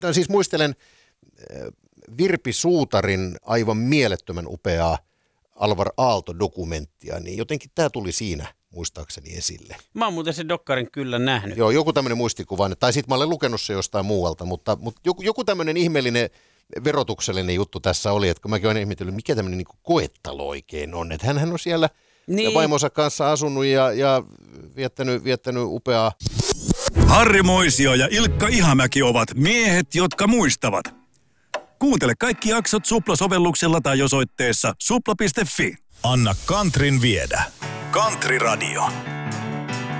Siis muistelen Virpi Suutarin aivan mielettömän upeaa Alvar Aalto-dokumenttia, niin jotenkin tämä tuli siinä muistaakseni esille. Mä oon muuten sen dokkarin kyllä nähnyt. Joo, joku tämmöinen muistikuva, tai sitten mä olen lukenut se jostain muualta, mutta joku tämmöinen ihmeellinen verotuksellinen juttu tässä oli, että kun mäkin olen ihmetellyt, mikä tämmöinen niin koettalo oikein on, että hänhän on siellä vaimonsa kanssa asunut ja viettänyt upeaa. Harri Moisio ja Ilkka Ihamäki ovat miehet, jotka muistavat. Kuuntele kaikki jaksot Supla-sovelluksella tai osoitteessa supla.fi. Anna Countryn viedä. Country Radio.